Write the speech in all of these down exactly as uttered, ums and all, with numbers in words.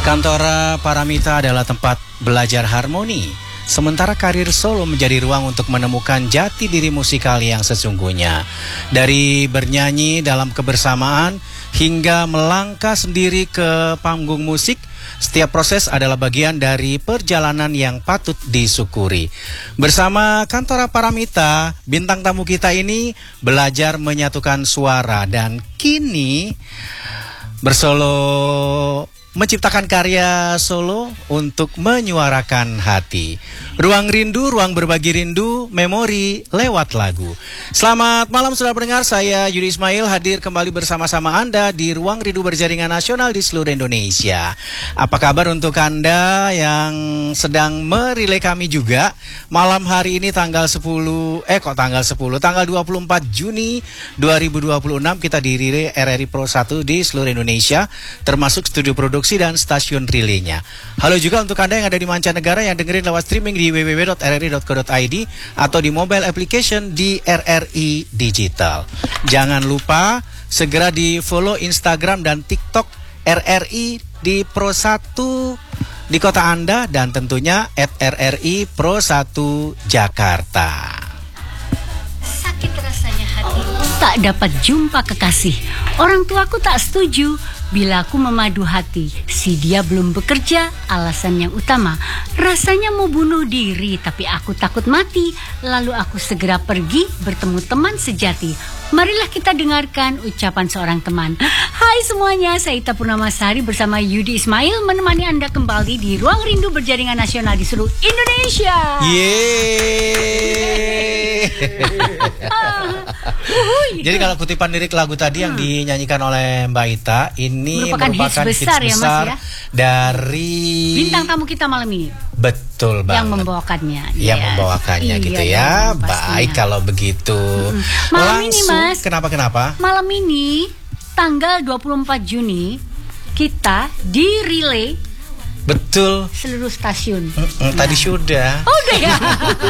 Kantora Paramita adalah tempat belajar harmoni, sementara karir solo menjadi ruang untuk menemukan jati diri musikal yang sesungguhnya. Dari bernyanyi dalam kebersamaan hingga melangkah sendiri ke panggung musik, setiap proses adalah bagian dari perjalanan yang patut disyukuri. Bersama Kantora Paramita, bintang tamu kita ini belajar menyatukan suara dan kini bersolo menciptakan karya solo untuk menyuarakan hati. Ruang rindu, ruang berbagi rindu, memori lewat lagu. Selamat malam saudara pendengar, saya Yudi Ismail hadir kembali bersama-sama Anda di Ruang Rindu Berjaringan Nasional di seluruh Indonesia. Apa kabar untuk Anda yang sedang merilai kami juga? Malam hari ini tanggal sepuluh, eh kok tanggal sepuluh, tanggal dua puluh empat Juni dua ribu dua puluh enam kita dirilai R R I Pro satu di seluruh Indonesia, termasuk studio produksi dan stasiun relaynya. Halo juga untuk Anda yang ada di mancanegara yang dengerin lewat streaming di w w w dot r r i dot co dot i d atau di mobile application di R R I Digital. Jangan lupa segera di follow Instagram dan TikTok R R I di Pro satu di kota Anda dan tentunya at R R I Pro satu Jakarta. Sakit rasanya hati tak dapat jumpa kekasih. Orang tuaku tak setuju bila aku memadu hati. Si dia belum bekerja, alasan yang utama. Rasanya mau bunuh diri, tapi aku takut mati. Lalu aku segera pergi bertemu teman sejati. Marilah kita dengarkan ucapan seorang teman. Hai semuanya, saya Ita Purnamasari bersama Yudi Ismail menemani Anda kembali di Ruang Rindu Berjaringan Nasional di seluruh Indonesia. Yeay. Jadi kalau kutipan lirik lagu tadi hmm. yang dinyanyikan oleh Mbak Ita ini merupakan, merupakan hits besar, hits besar ya, Mas, ya? Dari bintang tamu kita malam ini. Betul banget. Yang membawakannya. Yang yes. membawakannya iya, gitu iya, ya. Pastinya. Baik kalau begitu. Hmm. Malam Langsung, ini Mas. Kenapa kenapa? Malam ini tanggal dua puluh empat Juni kita di relay. Betul. Seluruh stasiun. Mm -mm, nah. Tadi sudah. Oh udah ya.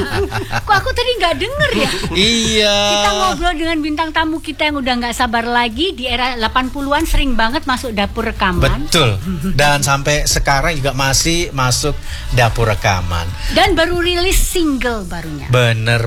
Kok aku tadi nggak denger ya? Iya. Kita ngobrol dengan bintang tamu kita yang udah nggak sabar lagi. Di era delapan puluhan sering banget masuk dapur rekaman. Betul. Dan sampai sekarang juga masih masuk dapur rekaman. Dan baru rilis single barunya. Bener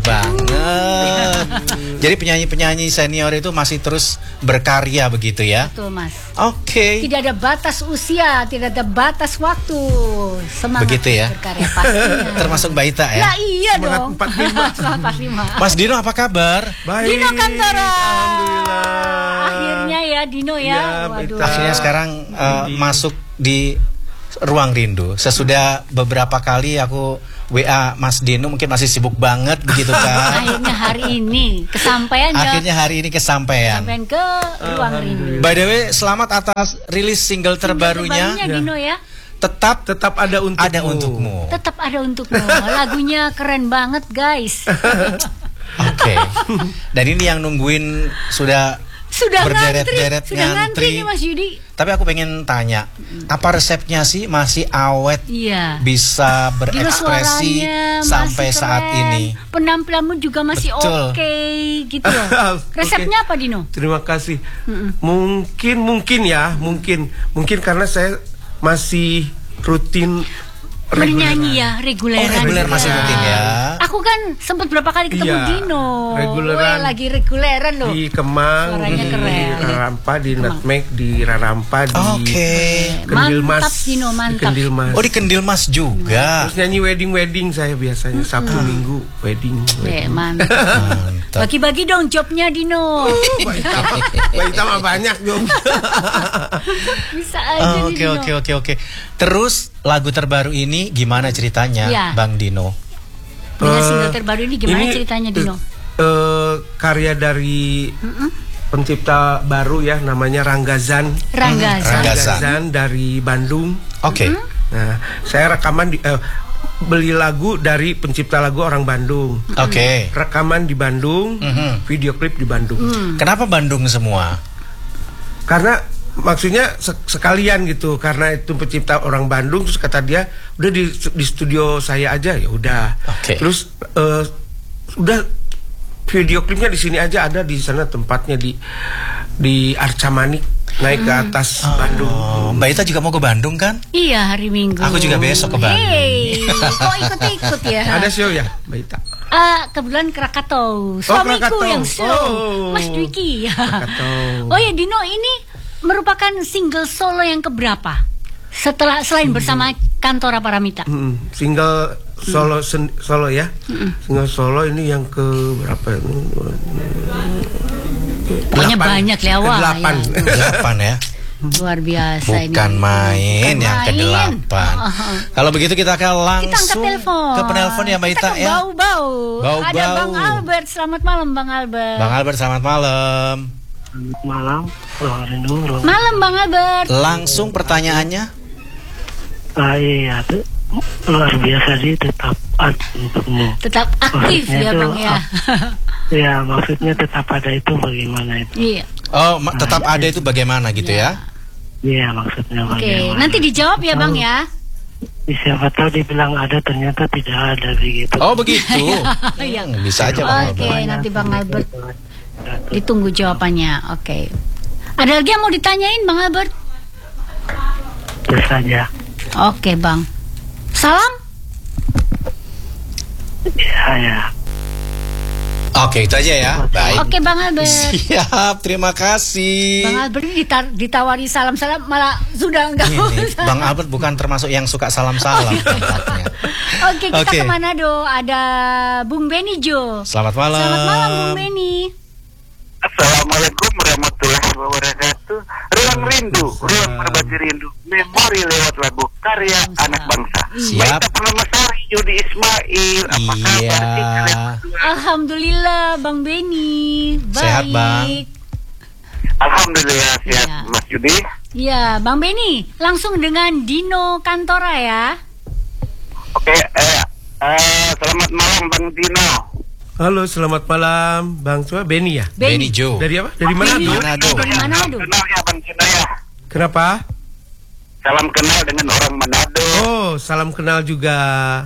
banget. Jadi penyanyi-penyanyi senior itu masih terus berkarya begitu ya? Betul Mas. Oke. Okay. Tidak ada batas usia, tidak ada batas waktu. Semangat begitu ya? berkarya pastinya. Termasuk Mbak Ita ya? Nah iya Semangat dong. empat puluh lima. empat puluh lima. Mas Dino apa kabar? Baik. Dino Kantora. Alhamdulillah. Akhirnya ya Dino ya. Ya Waduh. Akhirnya sekarang uh, masuk di Ruang Rindu. Sesudah beberapa kali aku W A Mas Dino, mungkin masih sibuk banget begitu kan. Akhirnya hari ini kesampaian ya. Akhirnya hari ini kesampaian. Kesampaian ke Ruang Rindu. By the way, selamat atas rilis single terbarunya. Single terbarunya Dino ya. Tetap tetap ada untukmu. Ada untukmu. Tetap ada untukmu. Lagunya keren banget guys. Oke. Okay. Dan ini yang nungguin sudah sudah berderet-deret ngantri, sudah ngantri nih Mas Yudi. Tapi aku pengen tanya, apa resepnya sih masih awet, iya, bisa berekspresi sampai saat ini? Penampilanmu juga masih oke okay, gitu loh. Resepnya okay. apa Dino? Terima kasih. Mm-mm. Mungkin mungkin ya, mungkin mungkin karena saya masih rutin bernyanyi ya, reguleran. Oh, reguler masih rutin ya. Aku kan sempat berapa kali ketemu iya, Dino. Reguleran. Weh, lagi reguleran loh. Di Kemang, suaranya di keren. Rarampa, di Nutmeg, di Rarampa, di okay. Kendil Mas. Mantap Dino, mantap. Di Kendil Mas. Oh, di Kendil Mas juga. Terus nyanyi wedding-wedding saya biasanya Sabtu hmm. Minggu wedding. wedding. Eh, mantap. mantap. Bagi-bagi dong jobnya Dino. Baik sama banyak dong. Bisa aja Oke oke oke oke. Terus lagu terbaru ini gimana ceritanya, ya. Bang Dino? Dengan single terbaru ini gimana ini, ceritanya Dino? Uh, karya dari mm-mm. pencipta baru ya, namanya Ranggazan. Ranggazan. Ranggazan dari Bandung. Oke. Okay. Mm-hmm. Nah, saya rekaman di, uh, beli lagu dari pencipta lagu orang Bandung. Oke. Okay. Rekaman di Bandung, mm-hmm. video klip di Bandung. Mm. Kenapa Bandung semua? Karena maksudnya sekalian gitu, karena itu pencipta orang Bandung, terus kata dia udah di, di studio saya aja, ya udah. Okay. Terus uh, udah video klipnya di sini aja, ada di sana tempatnya di di Arca Manik. naik ke atas Bandung. Oh, Mbak Ita juga mau ke Bandung kan? Iya, hari Minggu. Aku juga besok ke Bandung. Hey, kok ikut-ikut ya? Ada show ya, Mbak Ita? Ah, kebetulan Krakatau. Suamiku Krakatau. yang slow. Oh. Mas Dwiki. Krakatau. Oh ya, Dino, ini merupakan single solo yang keberapa? Setelah selain bersama Kantora Paramita. Hmm, single solo sen, solo ya. Single solo ini yang ke berapa? Pokoknya banyak ya, wah, Delapan. ya. Delapan ya. Luar biasa Bukan ini. main Bukan yang main. kedelapan. Oh, oh. Kalau begitu kita akan Kita angkat langsung telepon. ke penelpon ya Mbak Kita Ita ke ya. Bau-bau. Bau-bau. Ada Bang Albert. Selamat malam Bang Albert. Bang Albert selamat malam. Selamat malam, Ruang Rindu. Ruang Malam Bang Albert. Langsung pertanyaannya. Ah, iya, tuh luar biasa sih, tetap ada untukmu. Tetap aktif Maksudnya ya tuh, Bang ya. Ya, maksudnya tetap ada itu bagaimana itu? Iya. Oh, ma- tetap ada itu bagaimana gitu ya? Iya, maksudnya Oke, bagaimana? nanti dijawab ya Bang ya. Siapa tahu dibilang ada, ternyata tidak ada begitu. Oh begitu. Iya. Hmm, bisa aja Bang Oke, Albert. nanti Bang Albert ditunggu jawabannya. Oke. Ada lagi yang mau ditanyain Bang Albert? Itu saja. Oke Bang. Salam. Ya, ya. Oke, itu aja ya. Baik. Oke Bang Albert. Siap, terima kasih. Bang Albert ini ditar- ditawari salam-salam malah sudah enggak Ini, usah. Bang Albert bukan termasuk yang suka salam-salam tempatnya. Oke, kita Oke. ke Manado. Ada Bung Beni Jo. Selamat malam. Selamat malam Bung Beni. Assalamualaikum warahmatullahi wabarakatuh. Ruang Rindu, ruang berbagi rindu, memori lewat lagu karya anak bangsa. Siap. Baik Purnama Sari, Yudi Ismail, apa Iya. kabar? sih kalian berdua? Alhamdulillah Bang Beni. Baik. Sehat, Bang. Alhamdulillah sehat, Iya. Mas Yudi. Ya, Bang Beni, langsung dengan Dino Kantora ya. Oke, eh, eh, selamat malam Bang Dino. Halo, selamat malam, Bang. Coba Beni ya? Beni Jo. Dari apa? Dari mana? Beni. Manado. Dari Manado. Salam kenal ya Bang Dino ya. Kenapa? Salam kenal dengan orang Manado. Oh, salam kenal juga.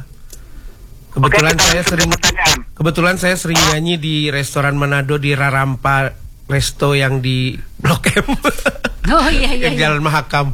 Kebetulan Oke, kita saya langsung ke sering pertanyaan. kebetulan saya sering nyanyi di restoran Manado di Rarampa Resto yang di Blok M. Oh iya iya. Yang iya. Jalan Mahakam.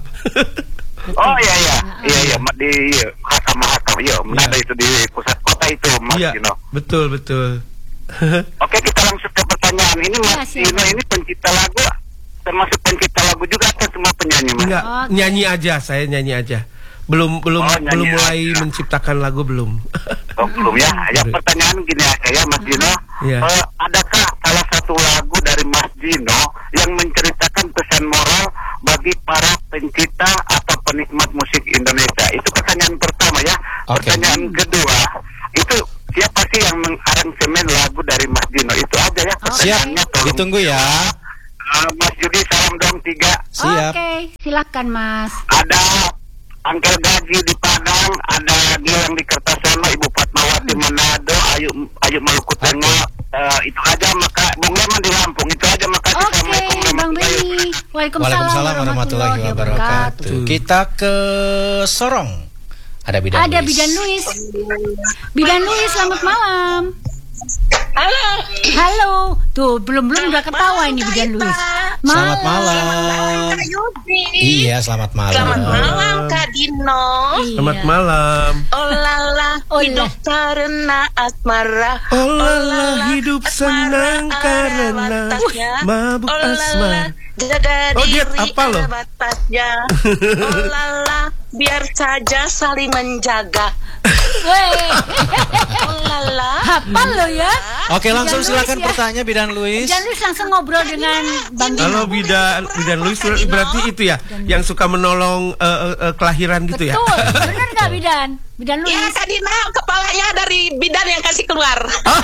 Oh iya iya, iya iya Ma- di Mahakam Mahakam, iya Manado Iya. itu di pusat kota itu Mas Iya, Dino. betul betul. Oke, kita langsung ke pertanyaan. Ini Mas Ya, siap. Dino ini pencipta lagu, termasuk pencipta lagu juga atau semua penyanyi Mas? Enggak, Oke. nyanyi aja, saya nyanyi aja. Belum belum Oh, nyanyi belum mulai aja. menciptakan lagu belum. Oh, belum ya. Ya Baru. pertanyaan gini aja ya Mas Dino. Iya. Eh, adakah salah satu lagu dari Mas Dino yang menceritakan pesan moral bagi para pencipta atau penikmat musik Indonesia? Itu pertanyaan pertama ya. Oke. Pertanyaan kedua, itu siapa sih yang mengaransemen lagu dari Mas Dino? Itu aja ya Siap, pertanyaannya. Tolong. ditunggu ya. Eh, Mas Yudi salam dong tiga. Siap. Oke, silakan Mas. Ada Angkel Gaji di Padang, ada Gilang di Kertasono, Ibu Fatmawati Manado, Ayu Ayu Maluku Tengah. Eh, itu aja maka Bung Leman di Lampung. Itu aja makasih. Oke, Assalamualaikum Bang warahmatullahi Beni. wabarakatuh. Waalaikumsalam, Waalaikumsalam warahmatullahi wabarakatuh. Kita ke Sorong. Ada Bidan Ada Luis. Bidan Luis. Bidan Luis, selamat malam. Halo. Halo. Tuh, belum-belum udah ketawa ini Bidan Luis. Selamat malam. Kak Yudi. Iya, selamat malam. Selamat malam Kak Dino. Selamat Iya. malam. Oh lala, Oh, hidup karena asmara. Oh lala, hidup senang karena mabuk Oh lala, asmara. jaga Oh, dia diri apa loh? ada batasnya. Oh lala, biar saja saling menjaga. Weh, Oh lala. hafal lo ya. Oke, langsung Bidan silakan Luis ya. bertanya Bidan Luis. Bidan Luis langsung ngobrol dengan Bang Dino. Halo Bidan, Bidan Luis berarti itu ya, yang suka menolong eh, eh, eh, kelahiran gitu ya. Betul, benar nggak Bidan? Bidan Ya Luis. Kak Dino, kepalanya dari bidan yang kasih keluar.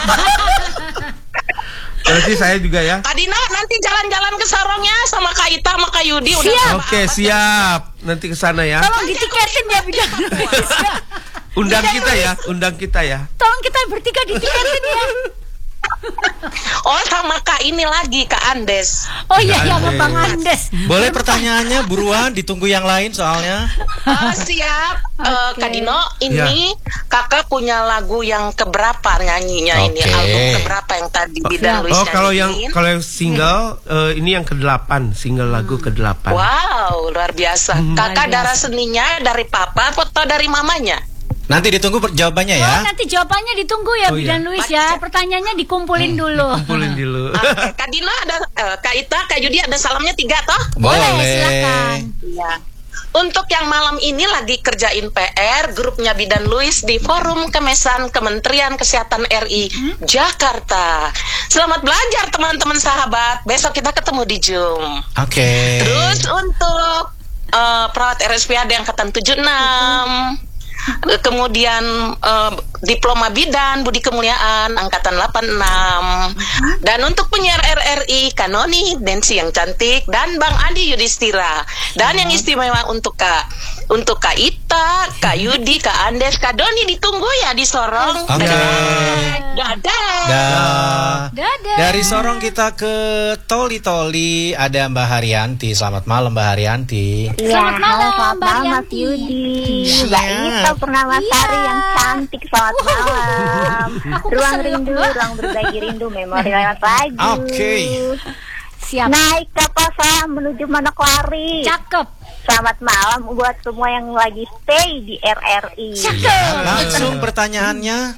Berarti saya juga ya. Kak Dino nanti jalan-jalan ke Sorongnya sama Kak Ita sama Kak Yudi. Udah Siap. sama Oke, Abad. siap. Nanti ke sana ya. Tolong ditiketin ya Bidan Luis. Undang Bidan kita Luis, ya, undang kita ya. Tolong kita bertiga ditiketin ya. Oh, sama Kak ini lagi, Kak Andes. Oh iya, iya, sama Bang Andes. Boleh pertanyaannya buruan, ditunggu yang lain soalnya. Oh, siap. Eh, Kak Dino, ini kakak punya lagu yang keberapa nyanyinya ini? Oke. Album keberapa yang tadi Bidan Luis Oh, kalau yang nyanyiin? kalau yang single eh, ini yang kedelapan, single lagu kedelapan. Wow, luar biasa. Kakak Luar darah biasa. seninya dari papa atau dari mamanya? Nanti ditunggu per- jawabannya ya. Oh, nanti jawabannya ditunggu ya, Oh, Bidan iya. Luis ya. Pertanyaannya dikumpulin dulu. Kumpulin dulu. Oke, Kak Dino ada, eh, Kak Ita, Kak Yudi ada salamnya tiga toh? Boleh, silakan. Iya. Untuk yang malam ini lagi kerjain P R, grupnya Bidan Luis di Forum Kemesan Kementerian Kesehatan R I Jakarta. Selamat belajar teman-teman sahabat. Besok kita ketemu di Zoom. Oke. Terus untuk eh, perawat R S P A D angkatan tujuh puluh enam, kemudian eh, diploma bidan Budi Kemuliaan angkatan delapan puluh enam, dan untuk penyiar R R I Kanoni Nancy yang cantik dan Bang Andi Yudhistira, dan yang istimewa untuk Kak untuk Kak Ita, Kak Yudi, Kak Andes, Kak Doni ditunggu ya di Sorong. Oke. Dadah. Dah. Dadah. Dari Sorong kita ke Toli Toli, ada Mbak Haryanti. Selamat malam Mbak Haryanti. Selamat malam, halo, selamat Mbak malam Mas Yanti. Yudi, Iya. Mbak Ita Purnamasari Iya. yang cantik, selamat malam. Aku Ruang kesel rindu, dong, Mbak. ruang berbagi rindu, memori lewat lagu. Oke. Siap. Naik kapal saya menuju Manokwari. Cakep. Selamat malam buat semua yang lagi stay di R R I. Cakep. Langsung pertanyaannya.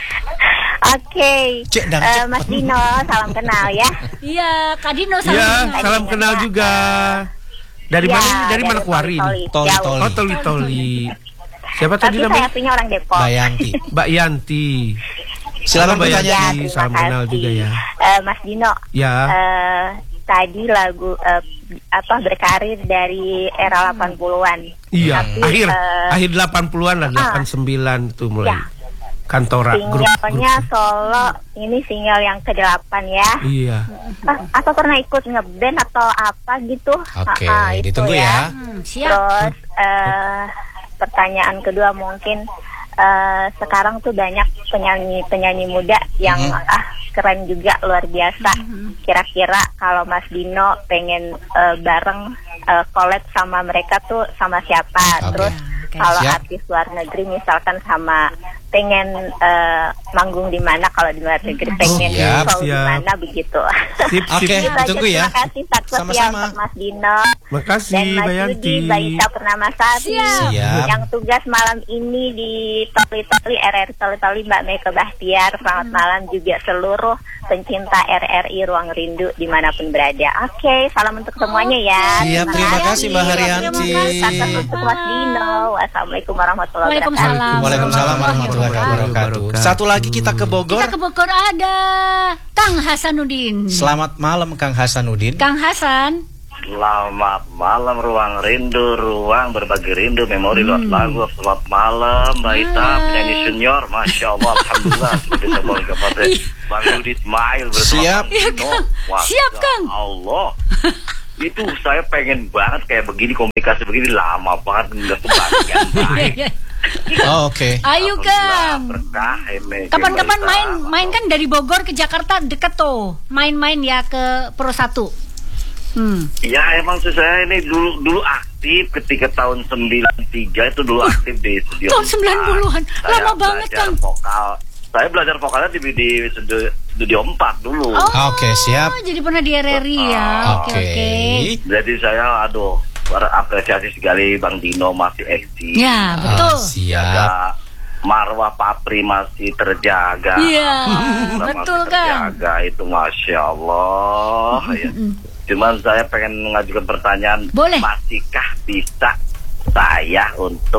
Oke, Cek, dang, Eh, cek. Mas Dino, salam kenal ya. Iya, Kak Dino salam Ya, kenal. salam kenal juga. Dari Ya, mana? Dari dari Manokwari. Toli. Toli Jauh. Toli. Oh, Toli Toli. Siapa tadi Tapi saya namanya? punya orang Depok. Mbak Yanti. Mbak Yanti. Silakan Halo, Mbak bertanya. Ya, Yanti. terima Salam kenal kasih. juga ya. Eh, Mas Dino, Ya. eh, tadi lagu eh, apa berkarir dari era delapan puluhan. Iya, Tapi, akhir eh, akhir delapan puluhan lah, delapan puluh sembilan tuh mulai. Ya. Kantora grup. Singlenya grup. solo ini single yang kedelapan ya. Iya. Ah, atau pernah ikut ngeband atau apa gitu? Oke, Ah, ah, itu ditunggu ya. Hmm, siap. Terus eh, pertanyaan kedua mungkin eh, sekarang tuh banyak penyanyi-penyanyi muda yang ah keren juga, luar biasa. Kira-kira kalau Mas Dino pengen eh, bareng eh, collab sama mereka tuh sama siapa? Oke. Terus Oke. kalau Siap. artis luar negeri misalkan sama pengen eh, manggung di mana, kalau di luar negeri pengen siap, show di siap. mana begitu. Sip, Oke. sip. Itu aja, ditunggu ya. Terima kasih Satpam Sama-sama. ya untuk Mas Dino Makasih dan Mas Mbak Yudi, Yanti. Mbak Ita Purnamasari Siap. Siap. yang tugas malam ini di Toli Toli R R I Toli Toli, Mbak Meka Bahtiar. Selamat malam juga seluruh pencinta R R I Ruang Rindu dimanapun berada. Oke, salam untuk semuanya ya. Siap, terima kasih, Mbak Haryanti. Salam untuk Mas Dino. Wassalamualaikum warahmatullahi wabarakatuh. Waalaikumsalam. Waalaikumsalam warahmatullahi wabarakatuh. Satu lagi kita ke Bogor. Kita ke Bogor ada Kang Hasanuddin. Selamat malam Kang Hasanuddin. Kang Hasan. Selamat malam Ruang Rindu, ruang berbagi rindu, memori lewat lagu. Selamat malam Mbak Ita, penyanyi senior, Masya Allah, Alhamdulillah. Seperti saya boleh kepada Bang Yudi Ismail bersama Siap. Bang Dino. Masya Siap, Kang. Allah. Itu saya pengen banget kayak begini, komunikasi begini lama banget nggak kebagian baik. Oh, oke. Ayo Kang. Berkah ini. Kapan-kapan Mbak main Ita. main kan dari Bogor ke Jakarta deket tuh. Main-main ya ke Pro satu. Hmm. Ya emang sih saya ini dulu dulu aktif ketika tahun sembilan puluh tiga itu dulu aktif di studio. Tahun sembilan puluhan. Saya Lama banget, belajar Kang. Vokal. Saya belajar vokalnya di di studio, studio empat dulu. Oh, Oke, siap. Jadi pernah di R R I ya. Oke Oke. oke. Jadi saya aduh berapresiasi sekali Bang Dino masih eksis. Ya, betul. Ah, siap. Ada marwah Papri masih terjaga. Iya, Alhamdulillah betul, masih Kang. terjaga, itu Masya Allah ya. Cuman saya pengen mengajukan pertanyaan, Boleh. masihkah bisa saya untuk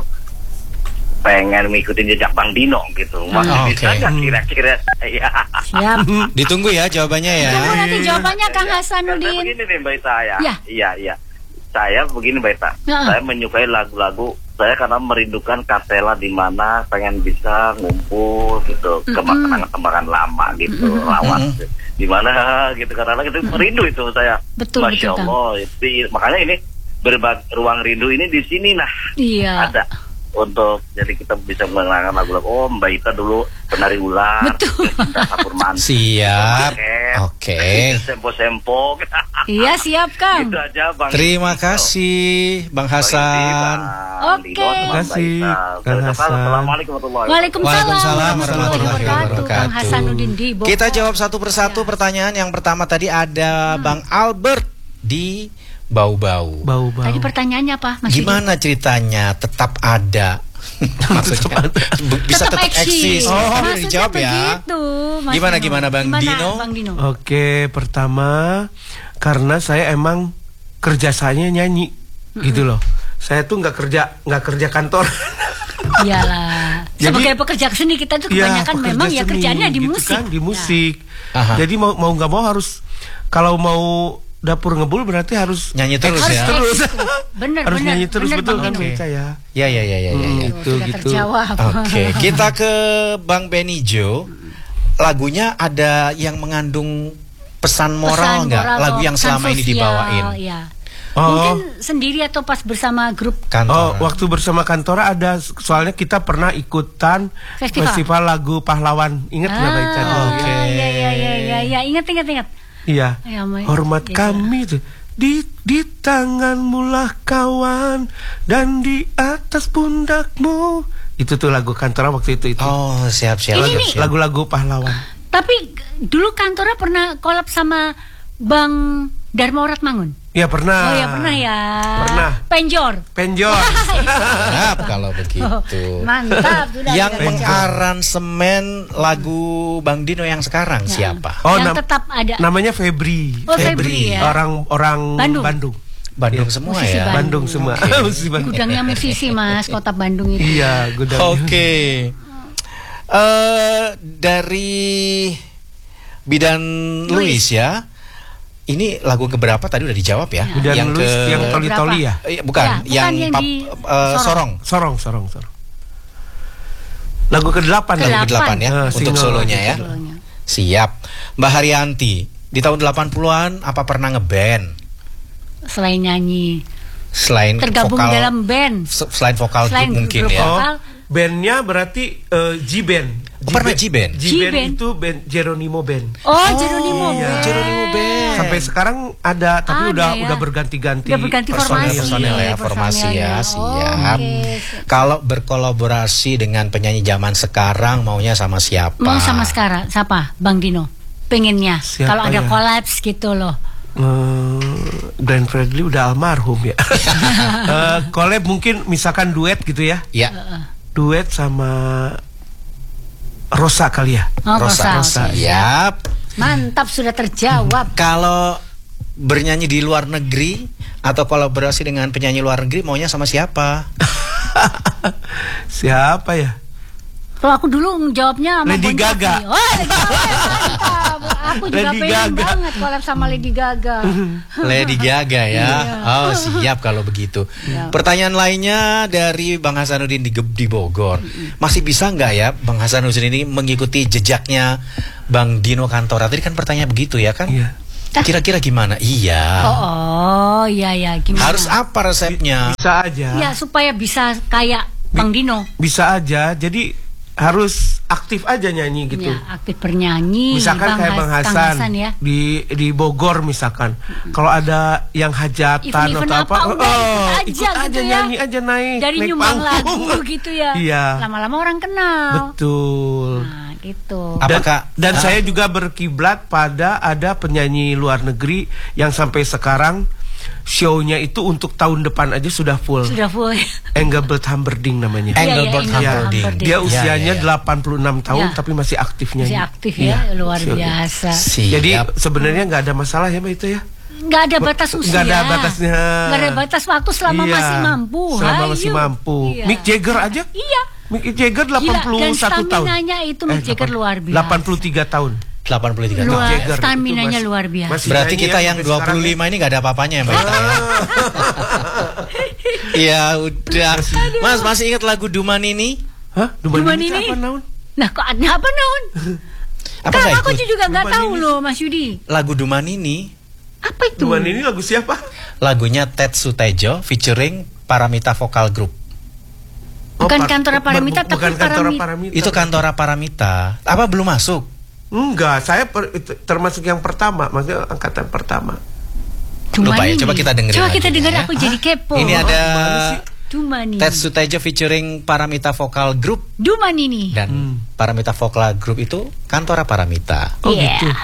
pengen mengikuti jejak Bang Dino gitu? Masih Ah, bisa oke. nggak kira-kira saya? Siap. Ditunggu ya jawabannya ya. Tunggu nanti jawabannya Kang Ya, saya Hasanuddin. begini nih Mbak Ita ya. Ya. Iya, iya. Saya begini Mbak Ita. Ya. Saya menyukai lagu-lagu saya karena merindukan Katela di mana pengen bisa ngumpul gitu ke kenangan-kenangan lama gitu, lawat di mana gitu, karena gitu merindu itu saya. Betul, Masya betul, Kang. Allah. Itu, makanya ini berbagi ruang rindu ini di sini nah. Iya. Ada untuk jadi kita bisa mengenalkan lagu-lagu. Oh, Mbak Ita dulu penari ular. Betul. Siap. Oke. Sempo-sempo. Iya, siap, Kang. Itu aja, Bang. Terima kasih, Bang Hasan. Oke. Terima kasih, Kang Hasan. Assalamualaikum warahmatullahi Waalaikumsalam warahmatullahi wabarakatuh. Kang Hasanuddin di Bogor. Kita jawab satu persatu pertanyaan. Yang pertama tadi ada Bang Albert di Bau-Bau. Bau-bau. Tadi pertanyaannya apa, Mas Yudi? Gimana ceritanya tetap ada? Maksudnya bisa tetap eksis. Oh, Udah dijawab ya. Begitu, Mas Gimana Dino. gimana Bang Gimana, Dino? Bang Dino? Oke, pertama karena saya emang kerja saya nyanyi, gitu loh. Saya tuh nggak kerja nggak kerja kantor. Iyalah. Jadi- Sebagai pekerja seni kita tuh kebanyakan pekerja memang ya seni, kerjaannya di gitu musik. kan, di musik. Aha. Jadi mau mau nggak mau harus, kalau mau dapur ngebul berarti harus Nyanyi terus Harus ya. terus. eksis tuh. Bener, harus bener, nyanyi terus, bener, betul Bang kan Dino. Beca ya. Ya ya ya ya ya. Hmm, ya. itu Sudah gitu. terjawab. Oke, kita ke Bang Benny Jo. Lagunya ada yang mengandung pesan moral Pesan nggak? moral Lagu atau yang pesan selama ini sosial, dibawain. Ya. Oh. Mungkin sendiri atau pas bersama grup Kantor. Oh, waktu bersama Kantora ada, soalnya kita pernah ikutan Festival. festival, lagu pahlawan. Ingat nggak Mbak Ica dulu? Oke. Ah, iya iya iya iya ya. Ingat ingat ingat. Iya. Ya, Mbak. Hormat Iya. kami tuh. Di di tanganmu lah kawan, dan di atas pundakmu. Itu tuh lagu Kantora waktu itu itu. Oh, siap siap. Ini siap, nih. siap. Lagu-lagu pahlawan. Tapi dulu Kantora pernah collab sama Bang Dharma Oratmangun. Ya pernah. Oh ya pernah ya. Pernah. Penjor. Penjor. Siap kalau begitu. Oh, mantap sudah. Yang sudah mengaransemen lagu Bang Dino yang sekarang Ya. siapa? Oh, Yang nam- tetap ada. namanya Febri. Oh, Febri ya. Orang orang Bandung. Bandung. Bandung Iya. semua Musisi ya. Bandung semua. Musisi Bandung. Gudangnya musisi Mas, kota Bandung itu. Iya, gudang. Oke. Eh dari Bidan Luis ya. Ini lagu keberapa tadi udah dijawab ya? Bidan Luis yang Toli-Toli ya? Eh, bukan, Ya, bukan yang, yang pap, di eh, Sorong. Sorong. Sorong, sorong, sorong. Lagu kedelapan. Lagu Kedelapan. kedelapan ya Ah, untuk single. solonya ya. Solonya. Siap. Mbak Haryanti, di tahun delapan puluhan apa pernah ngeband? Selain nyanyi, Selain tergabung vokal, dalam band. se- selain vokal Selain grup mungkin grup ya. vokal. Oh, bandnya berarti eh, G-Band. Oh, pernah G-Band? G-Band G-Band. itu band Geronimo Band. Oh, Jeronimo. iya. Band. Jeronimo Band. Sampai sekarang ada, tapi Ada udah ya. udah berganti-ganti. Udah berganti personel. formasi. personel ya, Personelnya. formasi ya, Oh, siap. oke. Kalau berkolaborasi dengan penyanyi zaman sekarang maunya sama siapa? Mau sama sekarang siapa? Bang Dino. Pengennya Siapa kalau ada ya? kolaps gitu loh. Eh, Glenn Fredly udah almarhum ya. Eh, collab mungkin misalkan duet gitu ya. Ya, Duet sama Rosa kali ya. Oh, Rosa. Rosa. oke. Siap. Mantap sudah terjawab. Kalau bernyanyi di luar negeri atau kolaborasi dengan penyanyi luar negeri maunya sama siapa? Siapa ya? Kalau aku dulu jawabnya sama Lady Bon Jovi. Gaga. Oh, Lady Gaga. Mantap. Aku juga Lady pengen Gaga. banget collab sama Lady Gaga. Lady Gaga ya. Oh, siap kalau begitu. Pertanyaan lainnya dari Bang Hasanuddin di, Ge- di Bogor. Masih bisa nggak ya Bang Hasanuddin ini mengikuti jejaknya Bang Dino Kantora? Tadi kan pertanyaan begitu ya kan? Iya. Kira-kira gimana? Iya. Oh, oh, iya ya, gimana? Harus apa resepnya? Bisa aja. Ya supaya bisa kayak Bang Dino. Bisa aja. Jadi harus aktif aja nyanyi gitu. Ya, aktif bernyanyi. Misalkan kayak Has- Bang Kang Hasan ya. di di Bogor misalkan. Kalau ada yang hajatan Event-event atau apa, apa, udah oh, ikut aja ikut aja gitu ya. nyanyi aja naik. Dari naik nyumbang panggung. lagu gitu ya. Iya. Lama-lama orang kenal. Betul. Nah, gitu. Dan, Apakah dan ah, saya juga berkiblat pada ada penyanyi luar negeri yang sampai sekarang show-nya itu untuk tahun depan aja sudah full. Sudah full. Engelbert Humperdinck namanya. Iya, iya, Engelbert Engelbert Humperdinck. Humperdinck. Dia Ya, usianya ya, ya. delapan puluh enam tahun Ya. tapi masih aktif nyanyi. Masih aktif Iya, ya, luar show-nya. biasa. Siap. Jadi sebenarnya nggak ada masalah ya Mbak itu ya. Nggak ada batas usia. Nggak ada batasnya. Nggak ada batas waktu selama Iya, masih mampu. Selama Hayu. masih mampu. Iya. Mick Jagger aja. Iya. Mick Jagger delapan puluh satu dan tahun. staminanya itu Mick Jagger luar biasa. delapan puluh tiga tahun. delapan puluh tiga Luar, tahun. Jagger itu staminanya masih- luar biasa. masih Berarti nyanyi kita ya yang sampai dua puluh lima sekarang ini nggak ada apa-apanya ya Mbak? Iya udah. Mas masih ingat lagu Duman ini? ya. Hah? Duman, Duman ini ini? apa naon? Nah, kok ada apa naon? Apa Kan nggak aku ikut? juga nggak Duman tahu ini. loh, Mas Yudi. Lagu Duman ini Apa itu? Duman ini lagu siapa? lagunya Ted Sutejo featuring Paramita Vocal Group. Bukan par- Kantora Paramita, bu- tapi bukan Kantora Parami- Paramita. Itu Kantora Paramita. Apa belum masuk? Enggak, saya per- itu termasuk yang pertama, maksudnya angkatan pertama. Lupa ya, ini. coba kita dengerin Coba lagi kita nih dengar, ya. aku jadi kepo. Ini ada Dumani. Ted Sutejo featuring Paramita Vokal Group Dumani nih. dan Paramita Vokal Group itu Kantora Paramita. Oh Yeah. gitu.